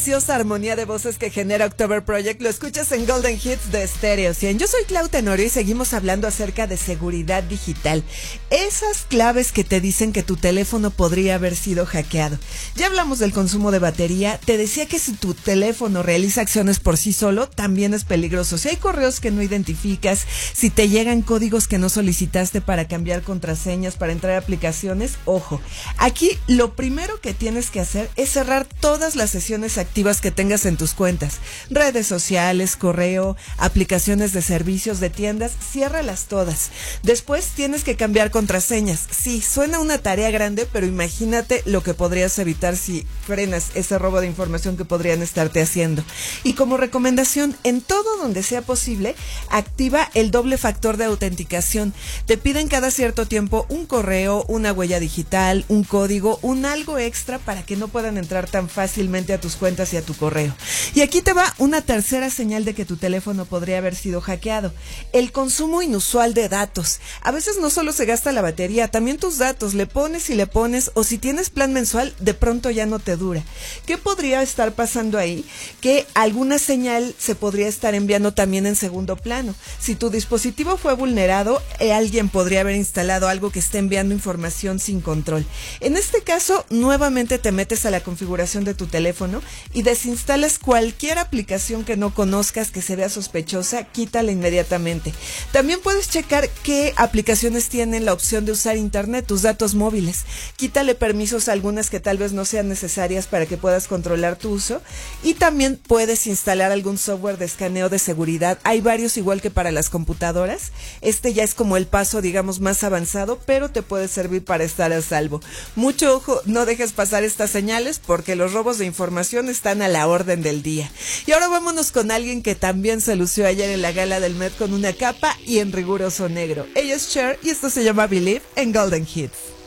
Preciosa armonía de voces que genera October Project lo escuchas en Golden Hits de Stereo 100. Yo soy Clau Tenorio y seguimos hablando acerca de seguridad digital. Esas claves que te dicen que tu teléfono podría haber sido hackeado. Ya hablamos del consumo de batería. Te decía que si tu teléfono realiza acciones por sí solo, también es peligroso. Si hay correos que no identificas, si te llegan códigos que no solicitaste para cambiar contraseñas, para entrar a aplicaciones, ojo. Aquí lo primero que tienes que hacer es cerrar todas las sesiones activas que tengas en tus cuentas, redes sociales, correo, aplicaciones de servicios, de tiendas, ciérralas todas. Después tienes que cambiar contraseñas. Sí, suena una tarea grande, pero imagínate lo que podrías evitar si frenas ese robo de información que podrían estarte haciendo. Y como recomendación, en todo donde sea posible, activa el doble factor de autenticación. Te piden cada cierto tiempo un correo, una huella digital, un código, un algo extra para que no puedan entrar tan fácilmente a tus cuentas y a tu correo. Y aquí te va una tercera señal de que tu teléfono podría haber sido hackeado: el consumo inusual de datos. A veces no solo se gasta la batería, también tus datos, le pones y le pones, o si tienes plan mensual, de pronto ya no te dura. ¿Qué podría estar pasando ahí? Que alguna señal se podría estar enviando también en segundo plano. Si tu dispositivo fue vulnerado, alguien podría haber instalado algo que esté enviando información sin control. En este caso, nuevamente te metes a la configuración de tu teléfono y desinstalas cualquier aplicación que no conozcas, que se vea sospechosa, quítala inmediatamente. También puedes checar qué aplicaciones tienen la opción de usar internet, tus datos móviles. Quítale permisos a algunas que tal vez no sean necesarias para que puedas controlar tu uso, y también puedes instalar algún software de escaneo de seguridad. Hay varios, igual que para las computadoras. Este ya es como el paso, digamos, más avanzado, pero te puede servir para estar a salvo. Mucho ojo, no dejes pasar estas señales, porque los robos de información están a la orden del día. Y ahora vámonos con alguien que también se lució ayer en la gala del Met con una capa y en riguroso negro. Ella es Cher y esto se llama Believe en Golden Hits.